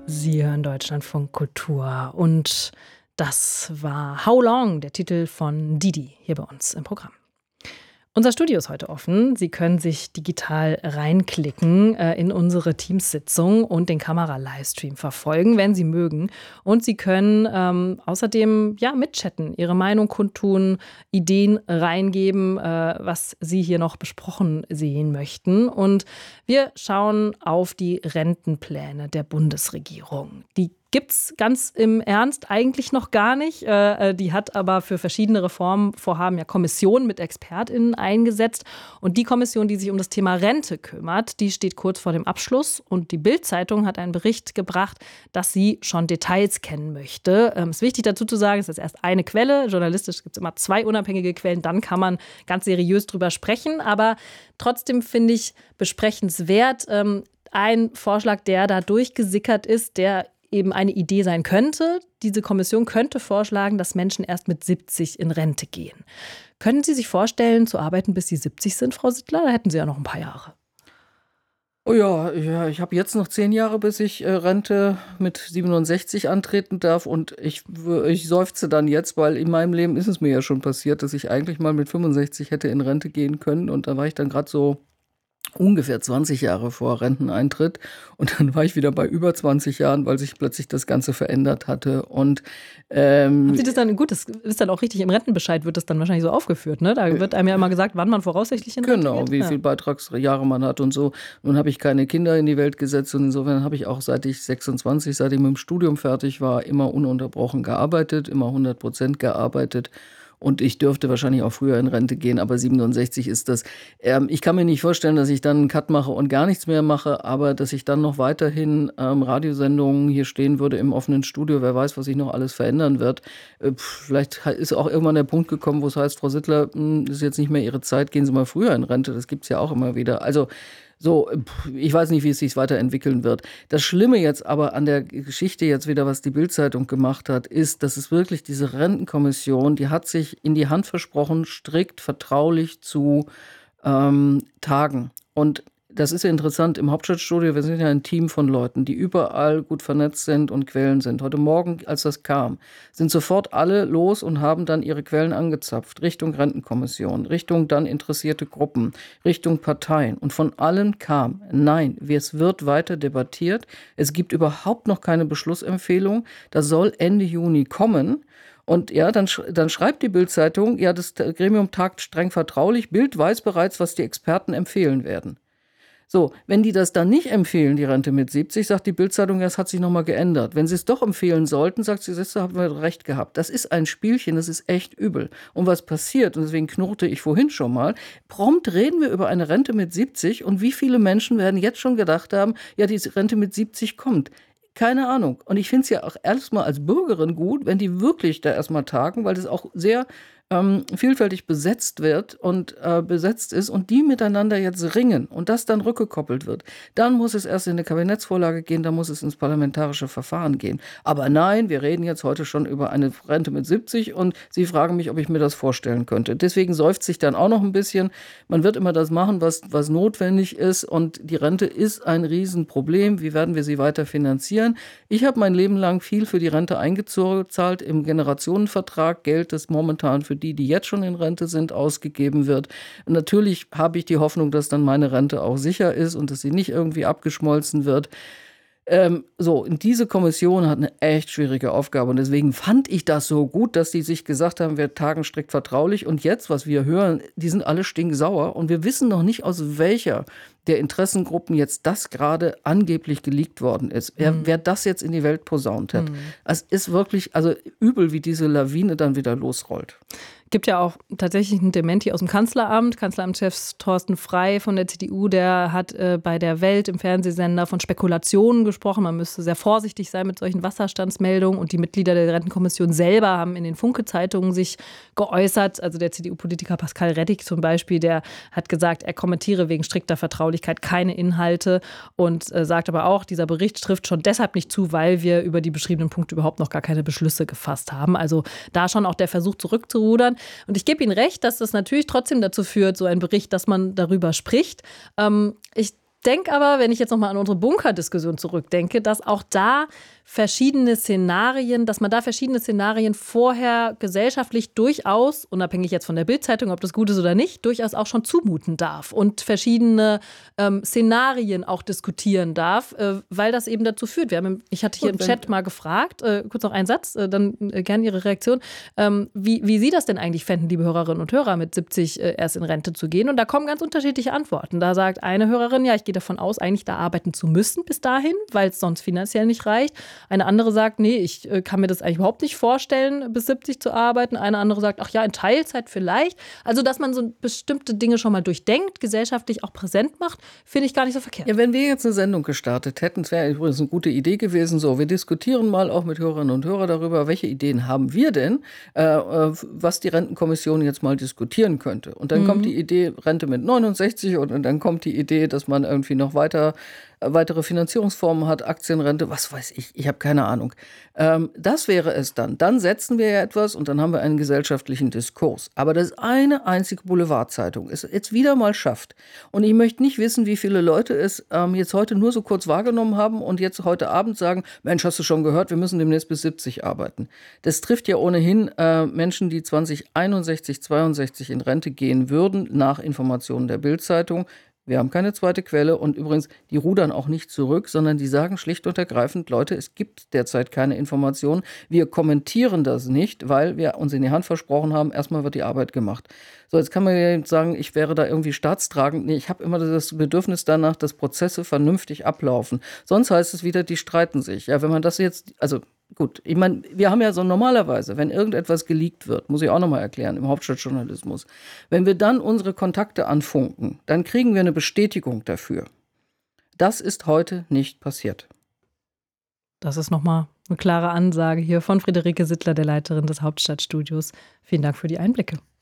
Sie hören Deutschlandfunk Kultur und das war How Long, der Titel von Didi, hier bei uns im Programm. Unser Studio ist heute offen. Sie können sich digital reinklicken in unsere Teams-Sitzung und den Kamera-Livestream verfolgen, wenn Sie mögen. Und Sie können außerdem mitchatten, Ihre Meinung kundtun, Ideen reingeben, was Sie hier noch besprochen sehen möchten. Und wir schauen auf die Rentenpläne der Bundesregierung. Die gibt's ganz im Ernst eigentlich noch gar nicht. Die hat aber für verschiedene Reformvorhaben Kommissionen mit ExpertInnen eingesetzt. Und die Kommission, die sich um das Thema Rente kümmert, die steht kurz vor dem Abschluss. Und die Bild-Zeitung hat einen Bericht gebracht, dass sie schon Details kennen möchte. Es ist wichtig dazu zu sagen, es ist erst eine Quelle. Journalistisch gibt es immer 2 unabhängige Quellen. Dann kann man ganz seriös drüber sprechen. Aber trotzdem finde ich besprechenswert ein Vorschlag, der da durchgesickert ist, der eben eine Idee sein könnte. Diese Kommission könnte vorschlagen, dass Menschen erst mit 70 in Rente gehen. Können Sie sich vorstellen, zu arbeiten, bis Sie 70 sind, Frau Sittler? Da hätten Sie ja noch ein paar Jahre. Oh ja, ich habe jetzt noch 10 Jahre, bis ich Rente mit 67 antreten darf. Und ich seufze dann jetzt, weil in meinem Leben ist es mir ja schon passiert, dass ich eigentlich mal mit 65 hätte in Rente gehen können. Und da war ich dann gerade so ungefähr 20 Jahre vor Renteneintritt. Und dann war ich wieder bei über 20 Jahren, weil sich plötzlich das Ganze verändert hatte. Und haben Sie das dann, gut, das ist dann auch richtig, im Rentenbescheid wird das dann wahrscheinlich so aufgeführt, ne? Da wird einem ja immer gesagt, wann man voraussichtlich in Rente geht. Genau, wie viel Beitragsjahre man hat und so. Nun habe ich keine Kinder in die Welt gesetzt und insofern habe ich auch seit ich mit dem Studium fertig war, immer ununterbrochen gearbeitet, immer 100% gearbeitet. Und ich dürfte wahrscheinlich auch früher in Rente gehen, aber 67 ist das. Ich kann mir nicht vorstellen, dass ich dann einen Cut mache und gar nichts mehr mache, aber dass ich dann noch weiterhin Radiosendungen hier stehen würde im offenen Studio, wer weiß, was sich noch alles verändern wird. Vielleicht ist auch irgendwann der Punkt gekommen, wo es heißt, Frau Sittler, das ist jetzt nicht mehr Ihre Zeit, gehen Sie mal früher in Rente, das gibt es ja auch immer wieder. Also so, ich weiß nicht, wie es sich weiterentwickeln wird. Das Schlimme jetzt aber an der Geschichte jetzt wieder, was die Bild-Zeitung gemacht hat, ist, dass es wirklich diese Rentenkommission, die hat sich in die Hand versprochen, strikt vertraulich zu tagen. Und das ist ja interessant, im Hauptstadtstudio, wir sind ja ein Team von Leuten, die überall gut vernetzt sind und Quellen sind. Heute Morgen, als das kam, sind sofort alle los und haben dann ihre Quellen angezapft, Richtung Rentenkommission, Richtung dann interessierte Gruppen, Richtung Parteien. Und von allen kam, nein, es wird weiter debattiert, es gibt überhaupt noch keine Beschlussempfehlung, das soll Ende Juni kommen. Und ja, dann schreibt die Bild-Zeitung, ja, das Gremium tagt streng vertraulich, Bild weiß bereits, was die Experten empfehlen werden. So, wenn die das dann nicht empfehlen, die Rente mit 70, sagt die Bild-Zeitung, das hat sich nochmal geändert. Wenn sie es doch empfehlen sollten, sagt sie, das haben wir recht gehabt. Das ist ein Spielchen, das ist echt übel. Und was passiert, und deswegen knurrte ich vorhin schon mal, prompt reden wir über eine Rente mit 70 und wie viele Menschen werden jetzt schon gedacht haben, ja, die Rente mit 70 kommt. Keine Ahnung. Und ich finde es ja auch erstmal als Bürgerin gut, wenn die wirklich da erstmal tagen, weil das auch sehr vielfältig besetzt wird und besetzt ist und die miteinander jetzt ringen und das dann rückgekoppelt wird, dann muss es erst in eine Kabinettsvorlage gehen, dann muss es ins parlamentarische Verfahren gehen. Aber nein, wir reden jetzt heute schon über eine Rente mit 70 und Sie fragen mich, ob ich mir das vorstellen könnte. Deswegen seufzt sich dann auch noch ein bisschen. Man wird immer das machen, was notwendig ist und die Rente ist ein Riesenproblem. Wie werden wir sie weiter finanzieren? Ich habe mein Leben lang viel für die Rente eingezahlt im Generationenvertrag, Geld, das momentan für die jetzt schon in Rente sind, ausgegeben wird. Und natürlich habe ich die Hoffnung, dass dann meine Rente auch sicher ist und dass sie nicht irgendwie abgeschmolzen wird. Und diese Kommission hat eine echt schwierige Aufgabe und deswegen fand ich das so gut, dass die sich gesagt haben, wir tagen strikt vertraulich und jetzt, was wir hören, die sind alle stinksauer und wir wissen noch nicht, aus welcher der Interessengruppen jetzt das gerade angeblich geleakt worden ist. Wer das jetzt in die Welt posaunt hat. Es ist wirklich übel, wie diese Lawine dann wieder losrollt. Gibt ja auch tatsächlich ein Dementi aus dem Kanzleramt. Kanzleramtschef Thorsten Frey von der CDU, der hat bei der Welt im Fernsehsender von Spekulationen gesprochen. Man müsste sehr vorsichtig sein mit solchen Wasserstandsmeldungen. Und die Mitglieder der Rentenkommission selber haben in den Funke-Zeitungen sich geäußert. Also der CDU-Politiker Pascal Rettig zum Beispiel, der hat gesagt, er kommentiere wegen strikter Vertraulichkeit keine Inhalte und sagt aber auch, dieser Bericht trifft schon deshalb nicht zu, weil wir über die beschriebenen Punkte überhaupt noch gar keine Beschlüsse gefasst haben. Also da schon auch der Versuch zurückzurudern. Und ich gebe Ihnen recht, dass das natürlich trotzdem dazu führt, so ein Bericht, dass man darüber spricht. Ich denke aber, wenn ich jetzt nochmal an unsere Bunkerdiskussion zurückdenke, dass auch da dass man da verschiedene Szenarien vorher gesellschaftlich durchaus, unabhängig jetzt von der Bild-Zeitung, ob das gut ist oder nicht, durchaus auch schon zumuten darf und verschiedene Szenarien auch diskutieren darf, weil das eben dazu führt. Ich hatte hier im Chat mal gefragt, kurz noch einen Satz, dann gerne Ihre Reaktion, wie Sie das denn eigentlich fänden, liebe Hörerinnen und Hörer, mit 70 erst in Rente zu gehen. Und da kommen ganz unterschiedliche Antworten. Da sagt eine Hörerin, ja, ich gehe davon aus, eigentlich da arbeiten zu müssen bis dahin, weil es sonst finanziell nicht reicht. Eine andere sagt, nee, ich kann mir das eigentlich überhaupt nicht vorstellen, bis 70 zu arbeiten. Eine andere sagt, ach ja, in Teilzeit vielleicht. Also, dass man so bestimmte Dinge schon mal durchdenkt, gesellschaftlich auch präsent macht, finde ich gar nicht so verkehrt. Ja, wenn wir jetzt eine Sendung gestartet hätten, es wäre übrigens eine gute Idee gewesen, so, wir diskutieren mal auch mit Hörerinnen und Hörern darüber, welche Ideen haben wir denn, was die Rentenkommission jetzt mal diskutieren könnte. Und dann kommt die Idee Rente mit 69 und dann kommt die Idee, dass man irgendwie noch weitere Finanzierungsformen hat, Aktienrente, was weiß ich habe keine Ahnung. Das wäre es dann. Dann setzen wir ja etwas und dann haben wir einen gesellschaftlichen Diskurs. Aber das eine einzige Boulevardzeitung es jetzt wieder mal schafft. Und ich möchte nicht wissen, wie viele Leute es jetzt heute nur so kurz wahrgenommen haben und jetzt heute Abend sagen, Mensch, hast du schon gehört, wir müssen demnächst bis 70 arbeiten. Das trifft ja ohnehin Menschen, die 2061, 62 in Rente gehen würden, nach Informationen der Bild-Zeitung. Wir haben keine zweite Quelle und übrigens, die rudern auch nicht zurück, sondern die sagen schlicht und ergreifend, Leute, es gibt derzeit keine Informationen. Wir kommentieren das nicht, weil wir uns in die Hand versprochen haben, erstmal wird die Arbeit gemacht. So, jetzt kann man ja sagen, ich wäre da irgendwie staatstragend. Nee, ich habe immer das Bedürfnis danach, dass Prozesse vernünftig ablaufen. Sonst heißt es wieder, die streiten sich. Ja, wenn man das jetzt, also gut, ich meine, wir haben ja so normalerweise, wenn irgendetwas geleakt wird, muss ich auch nochmal erklären, im Hauptstadtjournalismus, wenn wir dann unsere Kontakte anfunken, dann kriegen wir eine Bestätigung dafür. Das ist heute nicht passiert. Das ist nochmal eine klare Ansage hier von Friederike Sittler, der Leiterin des Hauptstadtstudios. Vielen Dank für die Einblicke.